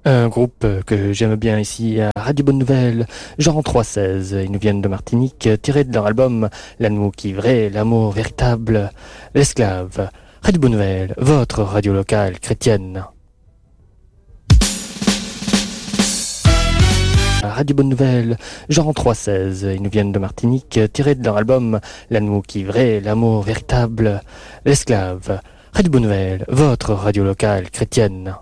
Un groupe que j'aime bien ici à Radio Bonne Nouvelle, Jean 316. Ils nous viennent de Martinique, tirés de leur album L'amour qui est vrai, l'amour véritable, l'esclave. Radio Bonne Nouvelle, votre radio locale chrétienne. Radio Bonne Nouvelle, Jean 316. Ils nous viennent de Martinique, tirés de leur album L'amour qui est vrai, l'amour véritable, l'esclave. Radio Bonne Nouvelle, votre radio locale chrétienne.